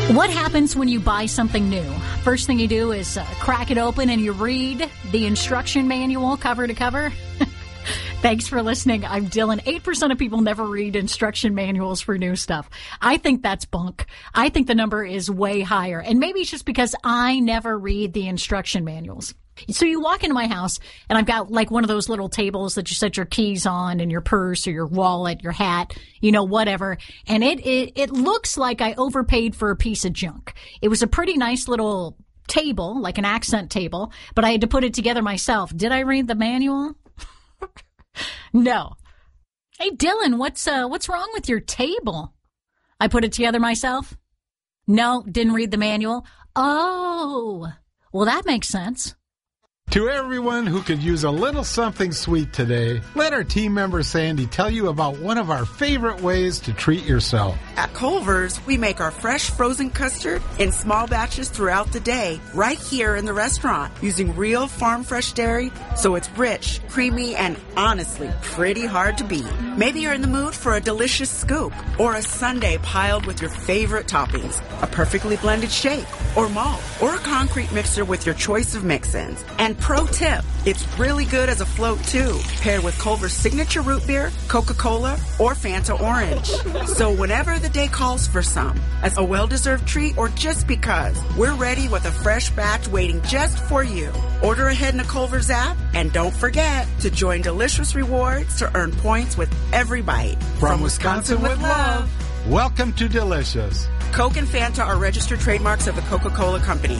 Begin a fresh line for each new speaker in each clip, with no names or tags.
What happens when you buy something new? First thing you do is crack it open and you read the instruction manual cover to cover. Thanks for listening. I'm Dylan. 8% of people never read instruction manuals for new stuff. I think that's bunk. I think the number is way higher. And maybe it's just because I never read the instruction manuals. So you walk into my house and I've got like one of those little tables that you set your keys on and your purse or your wallet, your hat, whatever. And it looks like I overpaid for a piece of junk. It was a pretty nice little table, like an accent table, but I had to put it together myself. Did I read the manual? No. Hey, Dylan, what's wrong with your table? I put it together myself? No, didn't read the manual. Oh, well, that makes sense.
To everyone who could use a little something sweet today, let our team member Sandy tell you about one of our favorite ways to treat yourself.
At Culver's, we make our fresh frozen custard in small batches throughout the day, right here in the restaurant, using real farm fresh dairy, so it's rich, creamy, and honestly, pretty hard to beat. Maybe you're in the mood for a delicious scoop, or a sundae piled with your favorite toppings, a perfectly blended shake, or malt, or a concrete mixer with your choice of mix-ins. And pro tip, it's really good as a float too, paired with Culver's signature root beer, Coca-Cola, or Fanta Orange. So whenever the day calls for some, as a well-deserved treat or just because, we're ready with a fresh batch waiting just for you. Order ahead in the Culver's app, and don't forget to join Delicious Rewards to earn points with every bite.
From Wisconsin with love, welcome to Delicious.
Coke and Fanta are registered trademarks of the Coca-Cola Company.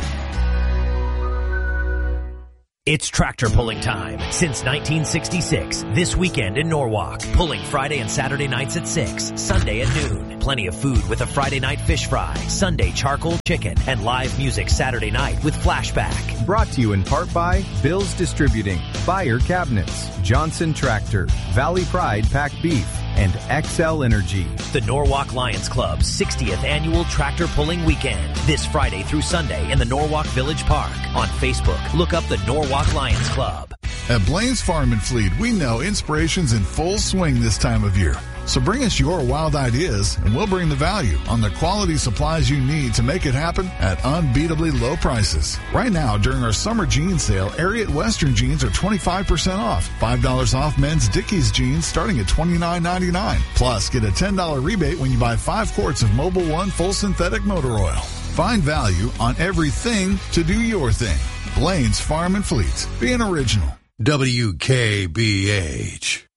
It's tractor pulling time. Since 1966, this weekend in Norwalk. Pulling Friday and Saturday nights at 6, Sunday at noon. Plenty of food with a Friday night fish fry, Sunday charcoal chicken, and live music Saturday night with Flashback.
Brought to you in part by Bill's Distributing, Fire Cabinets, Johnson Tractor, Valley Pride Packed Beef, and XL Energy.
The Norwalk Lions Club's 60th annual tractor pulling weekend. This Friday through Sunday in the Norwalk Village Park. On Facebook, look up the Norwalk Lions Club.
At Blaine's Farm and Fleet, we know inspiration's in full swing this time of year. So bring us your wild ideas, and we'll bring the value on the quality supplies you need to make it happen at unbeatably low prices. Right now, during our summer jean sale, Ariat Western jeans are 25% off. $5 off men's Dickies jeans starting at $29.99. Plus, get a $10 rebate when you buy 5 quarts of Mobil 1 full synthetic motor oil. Find value on everything to do your thing. Blaine's Farm and Fleet. Be an original.
WKBH.